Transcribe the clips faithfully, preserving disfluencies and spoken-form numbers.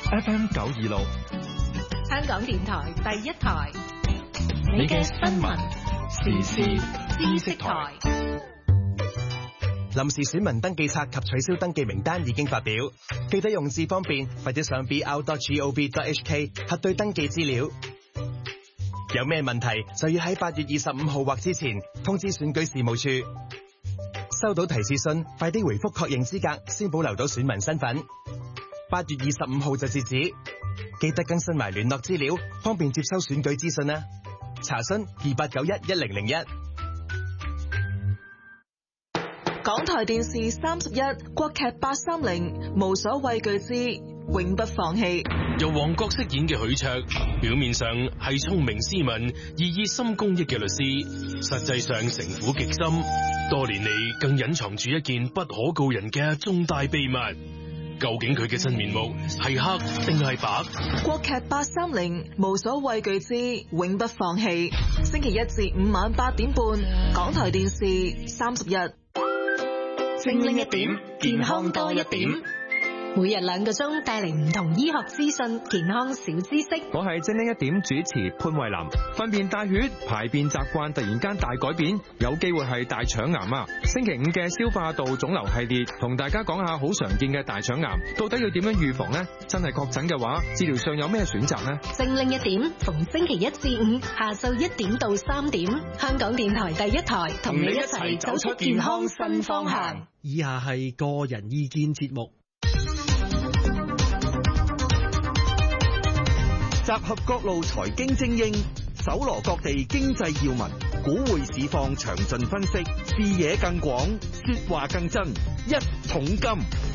F M 九二六， 香港電台第一台， 你嘅新聞時事知識台。 臨時選民登記冊及取消登記名單已經發表，記得用字方便，或者上 b r dot gov dot h k 核對登記資料。有咩問題就要喺八月二十五號或之前通知選舉事務處。收到提示信，快啲回覆確認資格，先保留到選民身份。八月二十五號就截止，記得更新埋聯絡資料，方便接收選舉資訊啦。查詢二八九一一零零一。 港台電視三十一，國劇八三零，無所畏懼之永不放棄。 由黃覺飾演嘅許卓，表面上係聰明斯文而熱心公益嘅律師，實際上城府極深，多年嚟更隱藏住一件不可告人嘅重大秘密。究竟佢嘅真面目係黑定係白？ 國劇八三零，無所畏懼之永不放棄。星期一至五晚八點半，港台電視三十一。 精靈一點，健康多一點。 每日兩個鐘帶嚟唔同醫學資訊、健康小知識。 我係精靈一點主持潘慧琳。糞便帶血、排便習慣突然間大改變，有機會係大腸癌啊！星期五嘅消化道腫瘤系列，同大家講下好常見嘅大腸癌，到底要點樣預防呢？真係確診嘅話，治療上有咩選擇呢？ 精靈一點，逢星期一至五下晝一點到三點，香港電台第一台同你一齊走出健康新方向。 以下係個人意見節目。 集合各路財經精英，搜羅各地經濟要聞，股匯市況詳盡分析，視野更廣，說話更真。一桶金。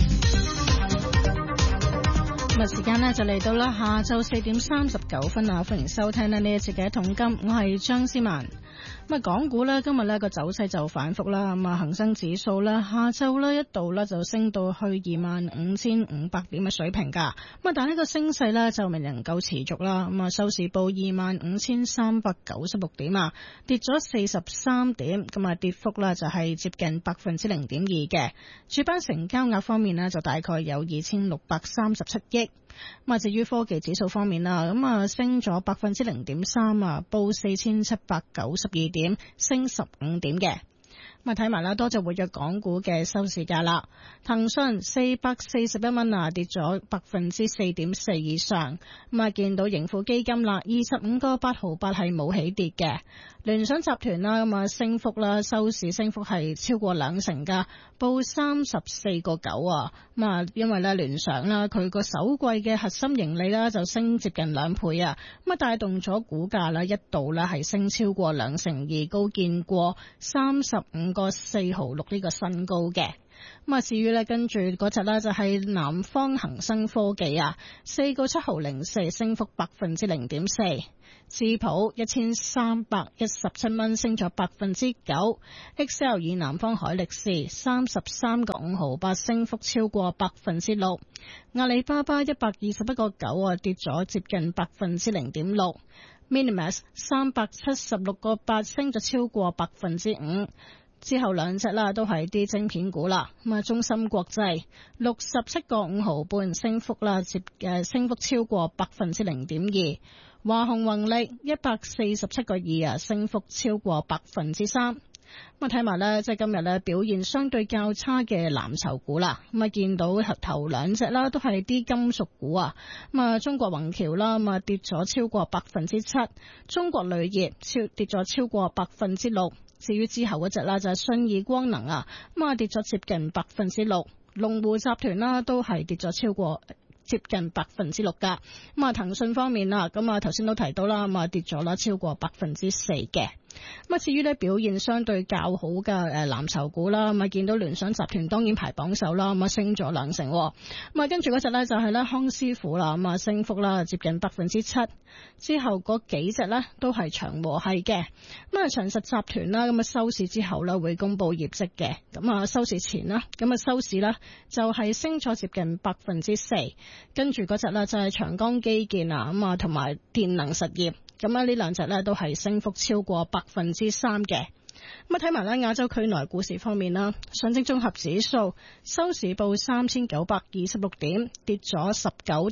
今日時間呢就嚟到啦，下晝四點三十九分啊！歡迎收聽呢呢一節嘅一桶金，我係張思曼。咁啊，港股呢今日呢個走勢就反覆啦，咁啊恒生指數呢下晝呢一度呢就升到去二萬五千五百點嘅水平噶，咁啊但係呢個升勢呢就未能夠持續啦，咁啊收市報二萬五千三百九十六點啊，跌咗四十三點，咁啊跌幅呢就係接近百分之零點二嘅。主板成交額方面呢就大概有二千六百三十七億。咁啊，至於科技指數方面啦，咁啊升咗百分之零點三啊，報四千七百九十二點，升十五點嘅。咁啊，睇埋啦，多隻活躍港股嘅收市價啦。騰訊四百四十一蚊啊，跌咗百分之四點四以上。咁啊，見到盈富基金啦，二十五個八毫八係冇起跌嘅。聯想集團啦，咁啊升幅啦，收市升幅係超過兩成噶，報三十四個九啊。咁啊，因為咧聯想啦，佢個首季嘅核心盈利啦就升接近兩倍啊，咁啊帶動咗股價啦一度啦係升超過兩成二，高見過三十五個四毫六呢個新高嘅。咁啊，至於咧跟住嗰隻咧就係南方恒生科技啊，四個七毫零四，升幅百分之零點四。智普一千三百一十七蚊，升咗百分之九。X L 以南方海力士三十三個五毫八，升幅超過百分之六。阿里巴巴一百二十一個九啊，跌咗接近百分之零點六。Minimax 三百七十六個八，升咗超過百分之五。之後兩隻啦都係啲晶片股啦，咁啊中芯國際六十七個五毫半，升幅啦接誒升幅超過百分之零點二。華虹宏利一百四十七個二啊，升幅超過百分之三。咁啊睇埋咧，即係今日咧表現相對較差嘅藍籌股啦。咁啊見到頭兩隻啦，都係啲金屬股啊。咁啊中國宏橋啦，咁啊跌咗超過百分之七。中國鋁業超跌咗超過百分之六。至於之後嗰隻啦，就係信義光能啊，咁啊跌咗接近百分之六。龍湖集團啦，都係跌咗超過接近百分之六噶。咁啊騰訊方面啦，咁啊頭先都提到啦，咁啊跌咗啦超過百分之四嘅。咁啊，至於咧表現相對較好嘅誒藍籌股啦，咁啊見到聯想集團當然排榜首啦，咁啊升咗兩成。咁啊跟住嗰隻咧就係咧康師傅啦，咁啊升幅啦接近百分之七。之後嗰幾隻咧都係長和系嘅。咁啊長實集團啦，咁啊收市之後咧會公布業績嘅。咁啊收市前啦，咁啊收市啦就係升咗接近百分之四。跟住嗰隻咧就係長江基建啊，咁啊同埋電能實業。咁啊呢兩隻咧都係升幅超過百分之三嘅。咁啊睇埋咧亞洲區內股市方面啦，上證綜合指數收市報三千九百二十六點，跌咗十九點。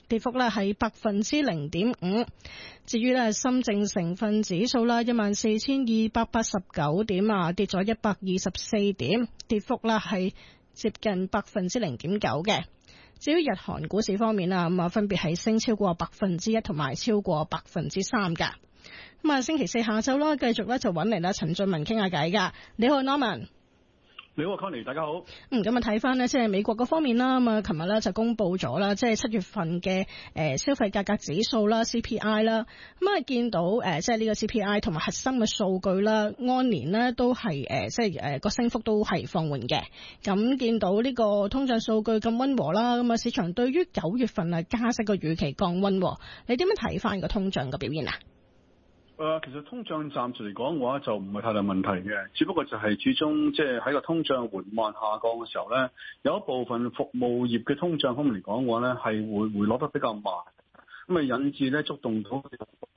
跌幅咧係百分之零點五。至於咧深證成分指數啦，一萬四千二百八十九點啊，跌咗一百二十四點，跌幅啦係接近百分之零點九嘅。至於日韓股市方面啊，咁啊分別係升超過百分之一同埋超過百分之三噶。咁啊星期四下晝啦，繼續咧就揾嚟啦陳俊文傾下偈噶。你好 Norman。 你好 Connie， 大家好。 嗯，咁啊睇翻呢，即係美國嗰方面啦，咁啊，琴日咧就公布咗啦，即係七月份嘅誒消費價格指數啦 C P I 啦，咁啊見到誒即係呢個 C P I 同埋核心嘅數據啦，按年呢都係誒即係誒個升幅都係放緩嘅。咁見到呢個通脹數據咁溫和啦，咁啊市場對於九月份啊加息嘅預期降溫，你點樣睇翻個通脹嘅表現啊？ 誒、呃，其實通脹暫時嚟講嘅話就唔係太大問題嘅，只不過就係始終即係喺個通脹緩慢下降嘅時候咧，有一部分服務業嘅通脹方面嚟講嘅話咧係會回落得比較慢，咁啊引致咧觸動到。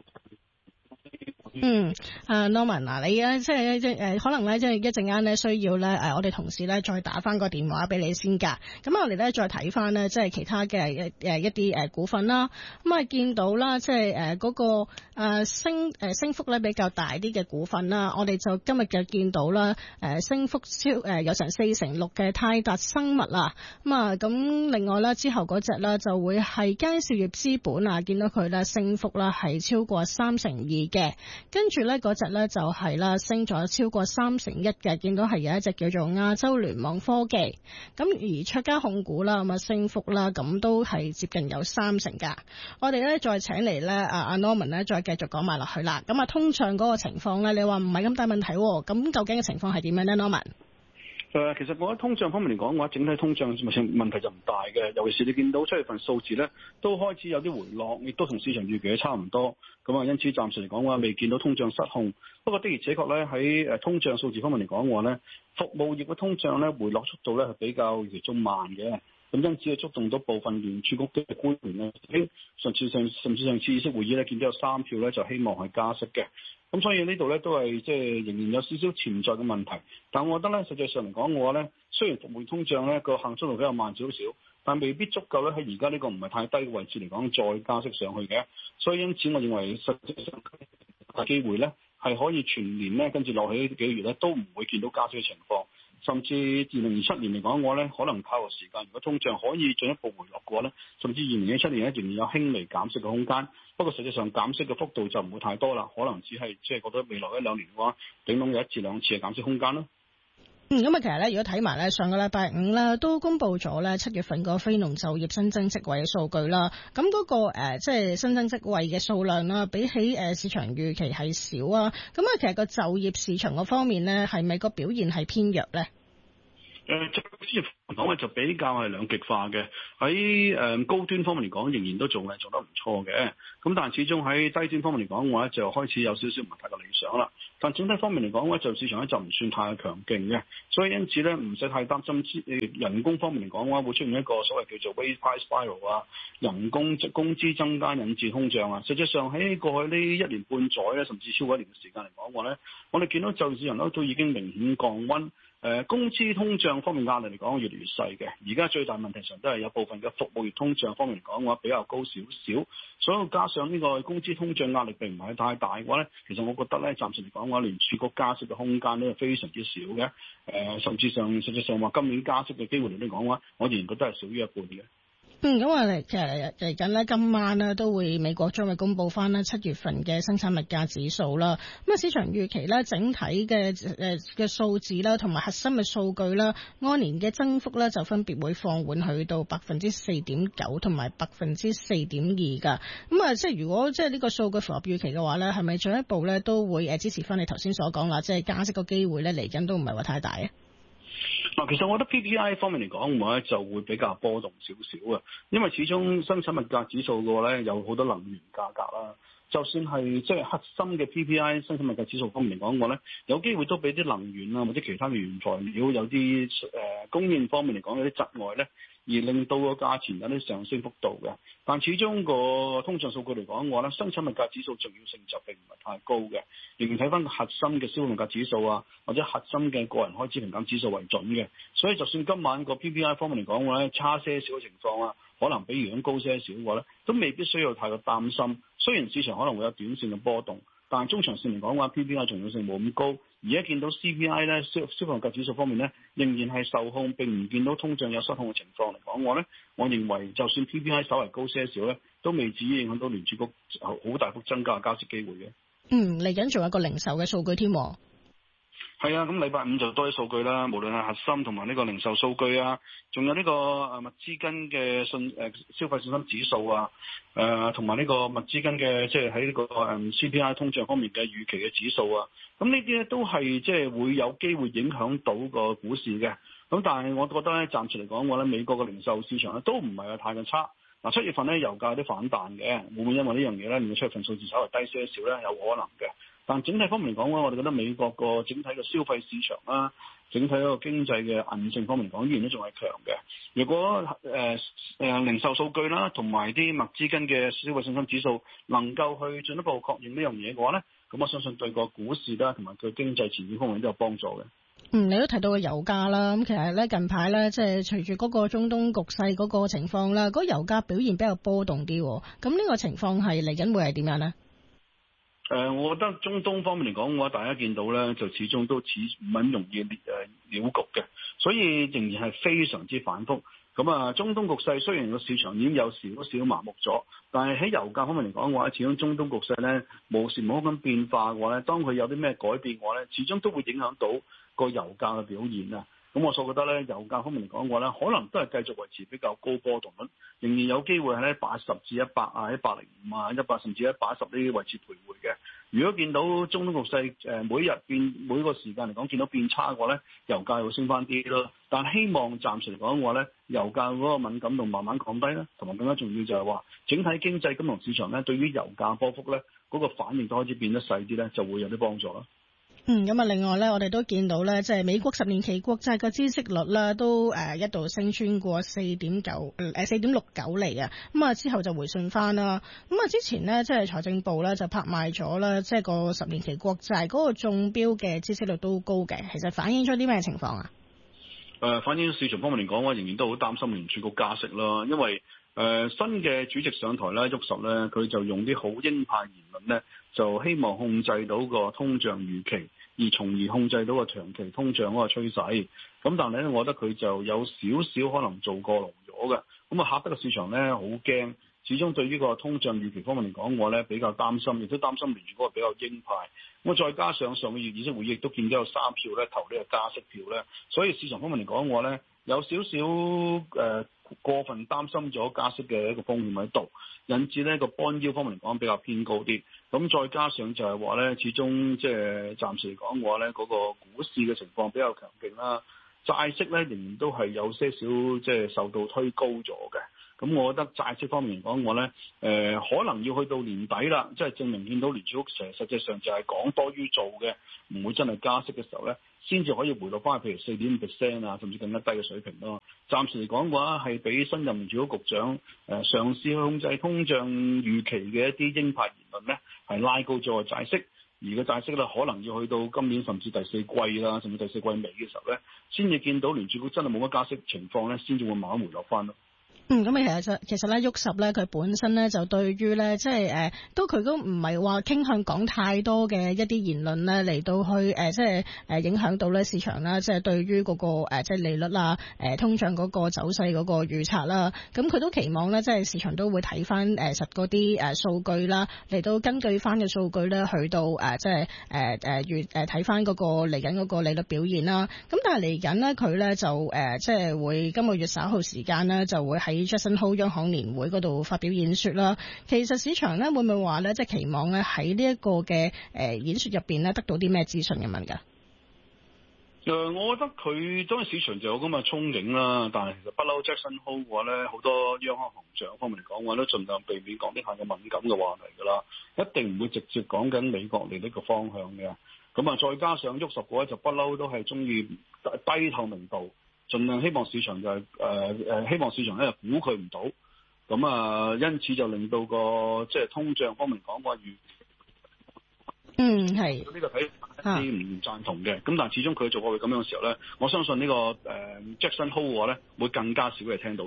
嗯，啊 Norman 嗱，你咧即係即係誒，可能咧即係一陣間咧需要咧誒，我哋同事咧再打翻個電話俾你先㗎。咁我哋咧再睇翻咧即係其他嘅誒一啲誒股份啦。咁啊見到啦，即係誒嗰個誒升誒升幅咧比較大啲嘅股份啦。我哋就今日就見到啦，誒升幅超誒有成四成六嘅泰達生物啦。咁啊咁另外啦之後嗰隻咧就會係佳兆業資本啊，見到佢咧升幅啦係超過三成二嘅。跟住咧嗰隻咧就係啦，升咗超過三成一嘅，見到係有一隻叫做亞洲聯網科技。咁而卓家控股啦，咁啊升幅啦，咁都係接近有三成噶。我哋咧再請嚟咧阿阿 Norman 咧再繼續講埋落去啦。咁啊通脹嗰個情況咧，你話唔係咁大問題，咁究竟嘅情況係點樣咧 Norman？ 誒，其實我覺得通脹方面嚟講嘅話，整體通脹問題就唔大嘅。尤其是你見到七月份數字咧，都開始有啲回落，亦都同市場預期差唔多。咁啊，因此暫時嚟講嘅話，未見到通脹失控。不過的而且確咧，喺誒通脹數字方面嚟講嘅話咧，服務業嘅通脹咧回落速度咧係比較預期中慢嘅。咁因此係觸動到部分聯儲局嘅官員咧，上次上甚至上次議息會議咧，見到有三票咧就希望係加息嘅。咁所以呢度咧都係即係仍然有少少潛在嘅問題。但我覺得咧，實際上嚟講嘅話咧，雖然服務通脹咧個行速度比較慢少少，但未必足夠咧喺而家呢個唔係太低嘅位置嚟講再加息上去嘅。所以因此我認為實際上嘅機會咧係可以全年咧跟住落去呢幾個月咧都唔會見到加息嘅情況。甚至二零二七年嚟講，我咧可能靠個時間，如果通脹可以進一步回落嘅話咧，甚至二零二七年咧仍然有輕微減息嘅空間。不過實際上減息嘅幅度就唔會太多啦，可能只係即係覺得未來一兩年嘅話，頂籠有一至兩次嘅減息空間咯。 嗯，咁啊，其實咧，如果睇埋咧，上個禮拜五咧都公布咗咧七月份個非農就業新增職位嘅數據啦。咁嗰、那個誒，即、呃、係新增職位嘅數量啦，比起誒市場預期係少啊。咁啊，其實個就業市場嗰方面咧，係咪個表現係偏弱咧？ 誒，就職業講咧就比較係兩極化嘅，喺誒高端方面嚟講，仍然都做係做得唔錯嘅。咁但係始終喺低端方面嚟講嘅話，就開始有少少唔係太過理想啦。但整體方面嚟講嘅話，就市場咧就唔算太強勁嘅，所以因此咧唔使太擔心。人工方面嚟講嘅話，會出現一個所謂叫做 wage price spiral 啊，人工工資增加引致通脹啊。實際上喺過去呢一年半載咧，甚至超過一年嘅時間嚟講嘅話咧，我哋見到就業市場咧都已經明顯降溫。誒、呃、工資通脹方面壓力嚟講越嚟越細嘅，而家最大問題上都係有部分嘅服務業通脹方面嚟講嘅話比較高少少，所以加上呢個工資通脹壓力並唔係太大嘅話咧，其實我覺得咧暫時嚟講嘅話，聯儲局加息嘅空間咧係非常之少嘅。誒、呃、甚至上實際上話今年加息嘅機會嚟講嘅話，我仍然覺得係少於一半嘅。 嗯，咁啊，其實嚟緊咧，今晚咧都會美國將會公布翻咧七月份嘅生產物價指數啦。咁啊，市場預期咧整體嘅誒嘅數字啦，同埋核心嘅數據啦，按年嘅增幅咧就分別會放緩去到百分之四點九同埋百分之四點二噶。咁啊，即係如果即係呢個數據符合預期嘅話咧，係咪進一步咧都會誒支持翻你頭先所講啦，即係加息個機會咧嚟緊都唔係話太大啊？ 嗱，其實我覺得 P P I 方面嚟講嘅話咧，就會比較波動少少啊，因為始終生產物價指數嘅話咧，有好多能源價格啦。就算係即係核心嘅 P P I 生產物價指數方面嚟講嘅話咧，有機會都俾啲能源啊或者其他嘅原材料有啲誒、呃、供應方面嚟講有啲窒礙咧，而令到個價錢有啲上升幅度嘅。但始終個通脹數據嚟講嘅話咧，生產物價指數重要性就並唔係太高嘅，仍然睇翻核心嘅消費物價指數啊，或者核心嘅個人開支平減指數為準嘅。所以就算今晚個 P P I 方面嚟講嘅話咧，差些少嘅情況啊， 可能比原先高些少嘅話咧，都未必需要太過擔心。雖然市場可能會有短線嘅波動，但係中長線嚟講嘅話 ，P P I 重要性冇咁高。而家見到 C P I 咧，消消費物價指數方面咧，仍然係受控，並唔見到通脹有失控嘅情況嚟講，我咧，我認為就算 P P I 稍為高些少咧，都未至於影響到聯儲局好大幅增加嘅加息機會嘅。 嗯，嚟緊仲有一個零售嘅數據添。 係啊，咁禮拜五就多啲數據啦，無論係核心同埋呢個零售數據啊，仲有呢個誒密芝根嘅信誒消費信心指數啊，誒同埋呢個密芝根嘅即係喺呢個誒 C P I 通脹方面嘅預期嘅指數啊，咁呢啲咧都係即係會有機會影響到個股市嘅。咁但係我覺得咧，暫時嚟講嘅話咧，美國嘅零售市場咧都唔係話太過差。嗱，七月份咧油價有啲反彈嘅，會唔會因為呢樣嘢咧令到七月份數字稍微低些少咧？有可能嘅。但整體方面嚟講咧，我哋覺得美國個整體嘅消費市場啦，整體一個經濟嘅韌性方面嚟講，依然都仲係強嘅。如果誒誒、呃、零售數據啦，同埋啲密芝根嘅消費信心指數能夠去進一步確認呢樣嘢嘅話咧，咁我相信對個股市啦，同埋佢經濟前景方面都有幫助嘅。 嗯，你都提到個油價啦，咁其實咧近排咧即係隨住嗰個中東局勢嗰個情況啦，嗰、那個、油價表現比較波動啲，咁呢個情況係嚟緊會係點樣咧？ 誒、呃，我覺得中東方面嚟講嘅話，大家見到咧，就始終都似唔係咁容易誒了局嘅，所以仍然係非常之反覆。咁啊，中東局勢雖然個市場已經有少少麻木咗，但係喺油價方面嚟講嘅話，始終中東局勢咧無時無刻咁變化嘅話咧，當佢有啲咩改變嘅話咧，始終都會影響到個油價嘅表現啊。咁我所覺得咧，油價方面嚟講嘅話咧，可能都係繼續維持比較高波動率，仍然有機會喺八十至一百啊、一百零五啊、一百甚至一百一十呢啲位置徘徊嘅。如果見到中東局勢誒每日變每個時間嚟講見到變差嘅話咧，油價會升翻啲咯。但希望暫時嚟講嘅話咧，油價嗰個敏感度慢慢降低啦，同埋更加重要就係話整體經濟金融市場咧對於油價波幅咧嗰個反應都開始變得細啲咧，就會有啲幫助啦。 嗯，咁啊，另外咧，我哋都見到咧，即係美國十年期國債嘅孳息率咧，都誒一度升穿過四點九誒四點六九厘啊，咁啊之後就回順翻啦。咁啊之前呢，即係財政部咧就拍賣咗啦，即係個十年期國債嗰個中標嘅孳息率都高嘅，其實反映咗啲咩情況啊？ 誒、呃，反映市場方面嚟講，我仍然都好擔心聯儲局加息啦，因為誒、呃、新嘅主席上台咧，沃什咧，佢就用啲好鷹派言論咧，就希望控制到個通脹預期，而從而控制到個長期通脹嗰個趨勢。咁但係咧，我覺得佢就有少少可能做過龍咗嘅，咁啊嚇得個市場咧好驚。始終對於個通脹預期方面嚟講，我咧比較擔心，亦都擔心聯儲嗰個比較鷹派。咁再加上上個月議息會議亦都見到有三票咧投呢個加息票咧，所以市場方面嚟講，我咧有少少誒、呃、過分擔心咗加息嘅一個風險喺度，引致呢個 bond yield方面嚟講比較偏高啲。咁再加上就係話咧，始終即係暫時嚟講嘅話咧，嗰、那個股市嘅情況比較強勁啦，債息咧仍然都係有些少即係受到推高咗嘅。咁我覺得債息方面嚟講，我咧誒、呃、可能要去到年底啦，即係證明見到聯儲局成實際上就係講多於做嘅，唔會真係加息嘅時候咧，先至可以回落翻去譬如四點五 percent 啊，甚至更加低嘅水平咯。暫時嚟講嘅話，係俾新任聯儲局局長誒、呃、嘗試去控制通脹預期嘅一啲鷹派言論咧，係拉高咗個債息，而個債息咧可能要去到今年甚至第四季啦，甚至第四季尾嘅時候咧，先至見到聯儲局真係冇乜加息情況咧，先至會慢慢回落翻咯。 嗯，咁其實其實咧，沃什咧佢本身咧就對於咧，即係誒，都佢都唔係話傾向講太多嘅一啲言論咧，嚟到去誒、呃，即係誒影響到咧市場啦，即係對於嗰、那個誒、呃，即係利率啦，誒、呃、通脹嗰個走勢嗰個預測啦，咁佢都期望咧，即係市場都會睇翻誒實嗰啲誒數據啦，嚟到根據翻嘅數據咧，去到誒、呃、即係誒誒預誒睇翻嗰個嚟緊嗰個利率表現啦。咁但係嚟緊咧，佢咧就誒、呃、即係會今個月稍後時間咧，就會喺Jackson Hole 央行年會嗰度發表演說啦。其實市場咧會唔會話咧，即係期望咧喺呢一個嘅誒演說入邊咧得到啲咩資訊咁樣㗎？ 誒、呃，我覺得佢當然市場就有咁嘅憧憬啦。但係其實不嬲 Jackson Hole 嘅話咧，好多央行行長方面嚟講嘅話都盡量避免講啲太過敏感嘅話題㗎啦。一定唔會直接講緊美國嚟呢個方向嘅。咁啊，再加上沃什嘅話就不嬲都係中意低透明度。盡量希望市場就係誒誒，希望市場咧估佢唔到，咁啊，因此就令到個即係通脹方面講話預， 嗯係呢個睇法一啲唔贊同嘅，咁、啊、但係始終佢做過佢咁樣嘅時候咧，我相信呢、這個誒、呃、Jackson Hole 嘅話咧會更加少嘅聽到啦。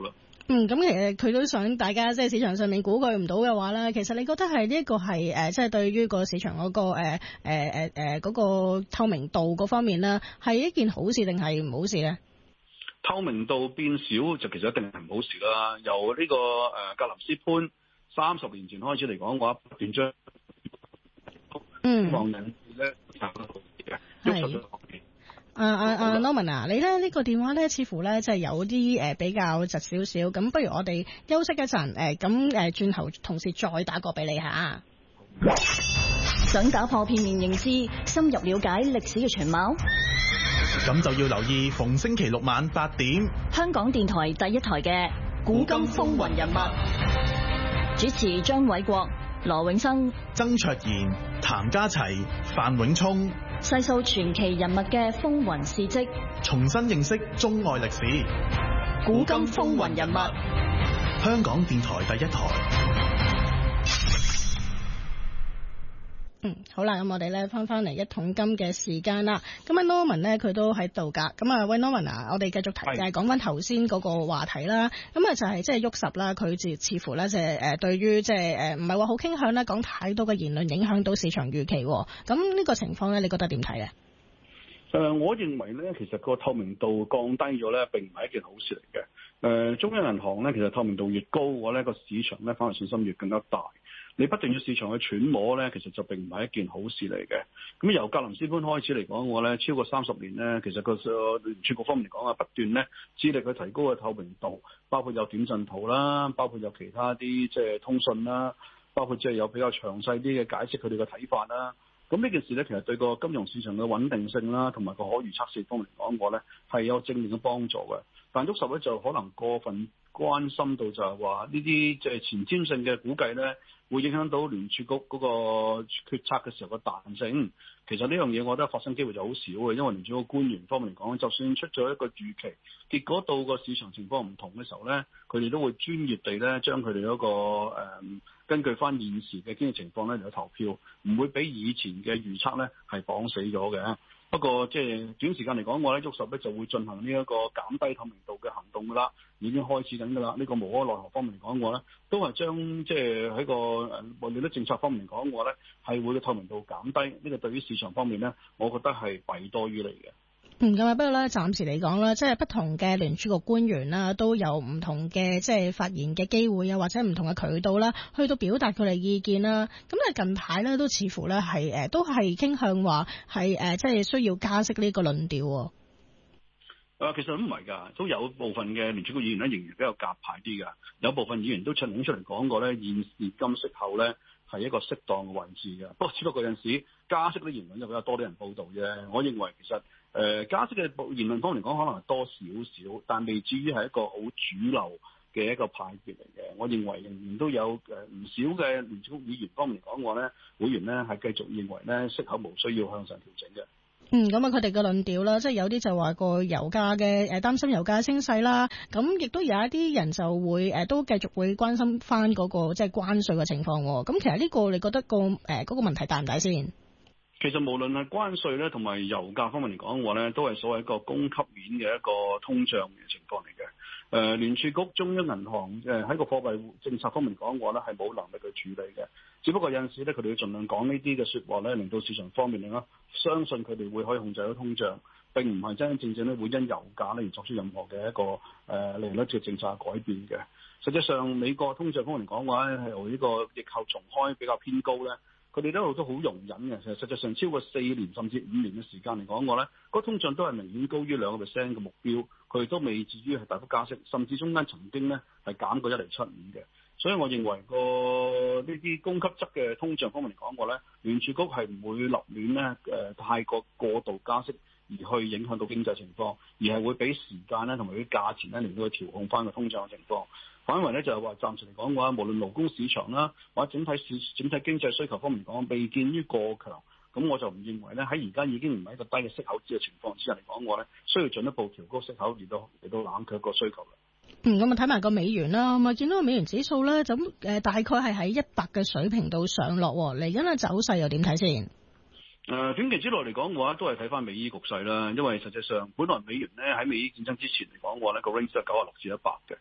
嗯，咁其實佢都想大家即係市場上面估佢唔到嘅話咧，其實你覺得係呢一個係誒，即係對於個市場嗰、嗰個誒誒誒誒嗰個透明度嗰方面咧，係一件好事定係唔好事咧？ 透明度變少就其實一定係唔好事啦。由呢、呢個誒、呃、格林斯潘三十年前開始嚟講嘅話，不斷將嗯望人咧搞得好嘅， 係。啊啊啊 Norman 啊，你咧呢、呢個電話咧似乎咧即係有啲誒、呃、比較窒少少，咁不如我哋休息一陣，誒咁誒轉頭同時再打個俾你吓。 想打破片面認知，深入了解歷史嘅全貌， 咁就要留意逢星期六晚八點， 香港電台第一台嘅古今風雲人物，主持張偉國、羅永生、 曾卓賢、譚家齊、范永聰， 細數傳奇人物嘅風雲事蹟， 重新認識中外歷史。 古今風雲人物， 香港電台第一台。 嗯，好啦，咁我哋咧翻翻嚟一桶金嘅時間啦。咁啊 Norman 咧佢都喺度噶。咁啊喂 Norman 啊，我哋繼續提就係講翻頭先嗰個話題啦。咁啊就係即係喐十啦，佢似似乎咧即係誒對於即係誒唔係話好傾向咧講太多嘅言論影響到市場預期。咁呢個情況咧，你覺得點睇咧？ 誒、呃，我認為咧，其實個透明度降低咗咧，並唔係一件好事嚟嘅。誒、呃，中央銀行咧，其實透明度越高嘅話咧，個市場咧反而信心越更加大。你不斷要市場去揣摩咧，其實就並唔係一件好事嚟嘅。咁由格林斯潘開始嚟講嘅話咧，超過三十年咧，其實個聯儲局方面嚟講啊，不斷咧致力去提高個透明度，包括有點陣圖啦，包括有其他啲即係通訊啦，包括即係有比較詳細啲嘅解釋佢哋嘅睇法啦。咁呢件事咧，其實對個金融市場嘅穩定性啦，同埋個可預測性方面嚟講嘅話咧，係有正面嘅幫助嘅。但喐十咧就可能過分關心到就係話呢啲即係前瞻性嘅估計咧，會影響到聯儲局嗰個決策嘅時候嘅彈性。其實呢樣嘢我覺得發生機會就好少嘅，因為聯儲局官員方面嚟講，就算出咗一個預期，結果到個市場情況唔同嘅時候咧，佢哋都會專業地咧將佢哋嗰個誒、嗯、根據翻現時嘅經濟情況咧嚟投票，唔會比以前嘅預測咧係綁死咗嘅。不過即係短時間嚟講，我咧喐十咧就會進行呢一個減低透明度嘅行動㗎啦，已經開始緊㗎啦。呢、這個無可奈何方面嚟講，我咧都係將即係喺個誒無論啲政策方面嚟講，我咧係會嘅透明度減低。呢、這個對於市場方面咧，我覺得係弊多於利嘅。 嗯，咁啊，不過咧，暫時嚟講啦，即係不同嘅聯儲局官員啦，都有唔同嘅即係發言嘅機會啊，或者唔同嘅渠道啦，去到表達佢哋意見啦。咁啊，近排咧都似乎咧係誒，都係傾向話係誒，即係需要加息呢個論調。 誒，其實都唔係㗎，都有部分嘅聯儲局議員咧仍然比較鴿派啲㗎。有部分議員都出嚟出嚟講過咧，現時金息後咧係一個適當嘅位置嘅。不過只不過有陣時加息啲言論就比較多啲人報導啫。我認為其實誒、呃、加息嘅言論方面嚟講，可能係多少少，但未至於係一個好主流嘅一個派別嚟嘅。我認為仍然都有誒唔少嘅聯儲局議員方面嚟講嘅話咧，會員咧係繼續認為咧息口無需要向上調整嘅。 嗯，咁啊，佢哋嘅論調啦，即係有啲就話個油價嘅誒擔心油價升勢啦，咁亦都有一啲人就會誒都繼續會關心翻嗰個即係關稅嘅情況。咁其實呢個你覺得個誒嗰個問題大唔大先？ 其實無論係關稅咧，同埋油價方面嚟講嘅話咧，都係所謂一個供給面嘅一個通脹嘅情況嚟嘅。誒、呃，聯儲局、中央銀行誒喺個貨幣政策方面嚟講嘅話咧，係冇能力去處理嘅。只不過有陣時咧，佢哋要盡量講呢啲嘅説話咧，令到市場方面咧相信佢哋會可以控制到通脹，並唔係真真正正咧會因油價咧而作出任何嘅一個誒、呃、利率嘅政策改變嘅。實際上，美國通脹方面嚟講嘅話咧，係由呢個疫後重開比較偏高咧。佢哋一路都好容忍嘅，其實實際上超過四年甚至五年嘅時間嚟講，我咧個通脹都係明顯高於兩個 percent 嘅目標，佢哋都未至於係大幅加息，甚至中間曾經咧係減過一厘七五嘅。所以我認為個呢啲供給側嘅通脹方面嚟講，我咧聯儲局係唔會立亂咧誒太過過度加息，而去影響到經濟情況，而係會俾時間咧同埋啲價錢咧嚟到去調控翻個通脹嘅情況。反為咧就係話，暫時嚟講嘅話，無論勞工市場啦，或者整體市整體經濟需求方面嚟講，未見於過強，咁我就唔認為咧喺而家已經唔係一個低嘅息口指嘅情況之下嚟講，我咧需要進一步調高息口嚟到嚟到冷卻個需求啦。 嗯，咁啊睇埋個美元啦，咁啊見到個美元指數咧，就誒大概係喺一百嘅水平度上落，嚟緊嘅走勢又點睇先？ 誒、呃、短期之內嚟講嘅話，都係睇翻美伊局勢啦，因為實際上本來美元咧喺美伊戰爭之前嚟講嘅話咧，個 range 係九十六至一百嘅。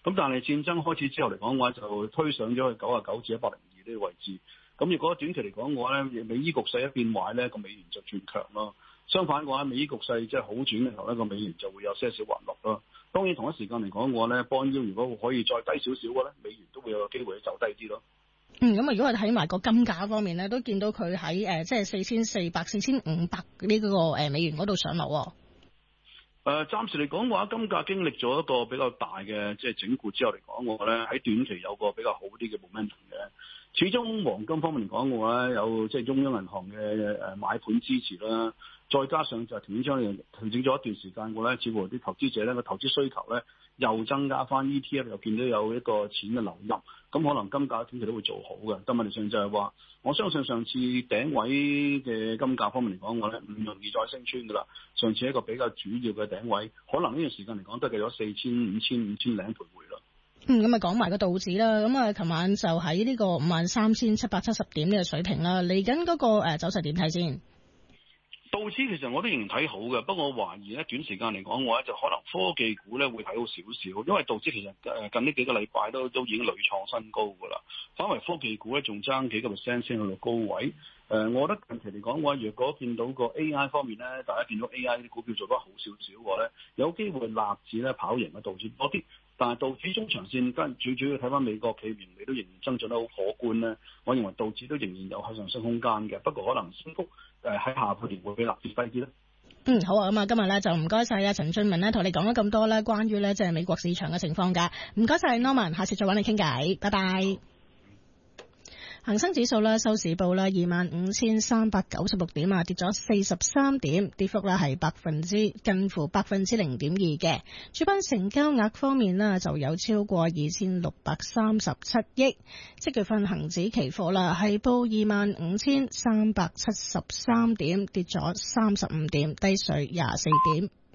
咁但係戰爭開始之後嚟講嘅話，就推上咗去九啊九至一百零二呢個位置。咁如果短期嚟講嘅話咧，美伊局勢一變壞咧，個美元就轉強咯。相反嘅話，美伊局勢即係好轉嘅時候咧，個美元就會有些少滑落咯。當然同一時間嚟講嘅話咧，邦腰如果可以再低少少嘅咧，美元都會有個機會走低啲咯。 嗯，咁啊，如果我睇埋個金價方面咧，都見到佢喺誒即係四千四百、四千五百呢個誒美元嗰度上落。誒、 呃，暫時嚟講嘅話，金價經歷咗一個比較大嘅即係整固之後嚟講，我咧喺短期有個比較好啲嘅 momentum 嘅。始終黃金方面嚟講嘅話，有即係中央銀行嘅誒買盤支持啦，再加上就係調整咗調整咗一段時間嘅咧，似乎啲投資者咧個投資需求咧又增加翻 E T F， 又見到有一個錢嘅流入，咁可能金價短期都會做好嘅。但問題上就係話，我相信上次頂位嘅金價方面嚟講嘅話咧，唔容易再升穿㗎啦。上次一個比較主要嘅頂位，可能呢段時間嚟講都係咗四千、五千、五千零徘徊咯。 嗯，咁啊講埋個道指啦，咁啊，琴晚就喺呢個五萬三千七百七十點呢個水平啦。嚟緊嗰個誒走勢點睇先？ 道指其實我都仍然睇好嘅，不過我懷疑咧短時間嚟講嘅話，就可能科技股咧會睇好少少，因為道指其實誒近呢幾個禮拜都都已經屢創新高㗎啦。反為科技股咧仲爭幾個 percent 先去到高位。誒、呃，我覺得近期嚟講嘅話，若果見到個 A I 方面咧，大家見到 A I 啲股票做得好少少嘅話咧，有機會納指咧跑贏嘅道指多啲。但係道指中長線跟最主要睇翻美國企業盈利都仍然增長得好可觀咧，我認為道指都仍然有向上升空間嘅，不過可能升幅誒喺下半年會比納指低啲咧。 嗯，好啊，咁啊，今日咧就唔該晒啊陳俊文咧，同你講咗咁多咧，關於咧即係美國市場嘅情況㗎。唔該晒 Norman， 下次再揾你傾偈，拜拜。恒生指數咧收市報啦二萬五千三百九十六點啊，跌咗四十三點，跌幅咧係百分之近乎百分之零點二嘅。主板成交額方面呢，就有超過二千六百三十七億。即月份恒指期貨啦係報二萬五千三百七十三點，跌咗三十五點，低水廿四點。